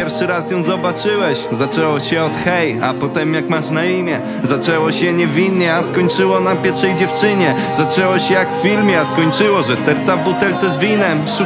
pierwszy raz ją zobaczyłeś? Zaczęło się od hej, a potem jak masz na imię? Zaczęło się niewinnie, a skończyło na pierwszej dziewczynie. Zaczęło się jak w filmie, a skończyło, że serca w butelce z winem.